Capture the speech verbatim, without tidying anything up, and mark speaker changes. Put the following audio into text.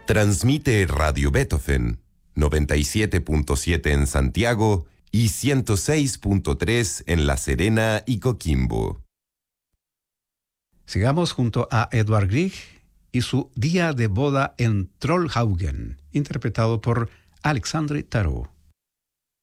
Speaker 1: Transmite Radio Beethoven, noventa y siete punto siete en Santiago y ciento seis punto tres en La Serena y Coquimbo.
Speaker 2: Sigamos junto a Edvard Grieg y su Día de boda en Trollhaugen, interpretado por Alexandre Tarot.